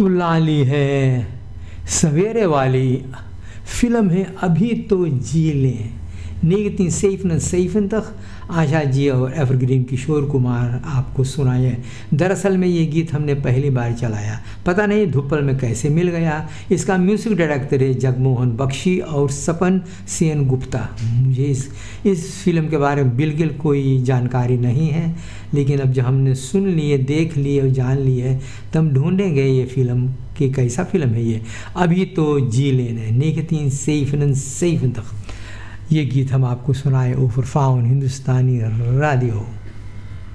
तू लाली है सवेरे वाली फिल्म है अभी तो जी लें 1997 तक आशा जी और एवरग्रीन किशोर कुमार आपको सुनाए। दरअसल में ये गीत हमने पहली बार चलाया, पता नहीं धुप्पल में कैसे मिल गया। इसका म्यूज़िक डायरेक्टर है जगमोहन बख्शी और सपन सेन गुप्ता। मुझे इस फिल्म के बारे में बिल्कुल कोई जानकारी नहीं है, लेकिन अब जब हमने सुन लिए, देख लिए और जान लिए, तब ढूंढेंगे ये फिल्म कि कैसा फिल्म है ये। अभी तो जी लेने 1997 तक ये गीत हम आपको सुनाए ओवर फाउन हिंदुस्तानी रेडियो।